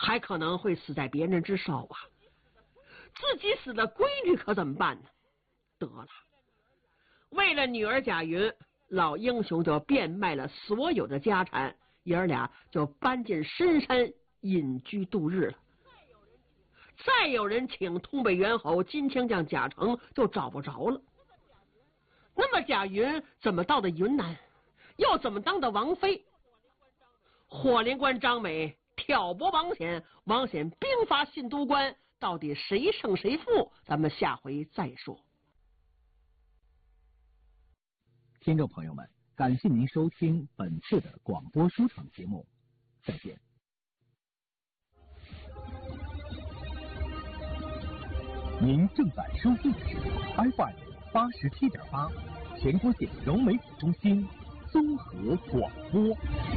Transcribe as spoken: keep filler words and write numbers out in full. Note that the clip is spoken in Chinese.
还可能会死在别人之手啊！自己死的闺女可怎么办呢？得了，为了女儿贾云，老英雄就变卖了所有的家产，爷儿俩就搬进深山隐居度日了。再有人请通北猿侯金枪将贾成，就找不着了。那么贾云怎么到的云南，又怎么当的王妃？火灵官张美挑拨王显，王显兵发信都关，到底谁胜谁负？咱们下回再说。 听众朋友们，感谢您收听本次的广播书场节目，再见。您正在收听的是 F M 八十七点八全国县融媒体中心综合广播。